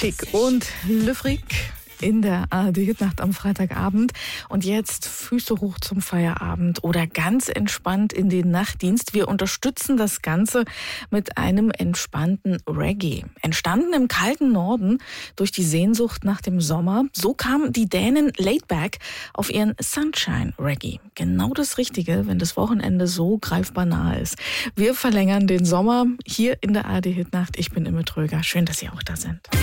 Schick und Le Fric in der ARD-Hitnacht am Freitagabend. Und jetzt Füße hoch zum Feierabend oder ganz entspannt in den Nachtdienst. Wir unterstützen das Ganze mit einem entspannten Reggae. Entstanden im kalten Norden durch die Sehnsucht nach dem Sommer. So kamen die Dänen Laidback auf ihren Sunshine Reggae. Genau das Richtige, wenn das Wochenende so greifbar nahe ist. Wir verlängern den Sommer hier in der ARD-Hitnacht. Ich bin Imme Tröger. Schön, dass Sie auch da sind.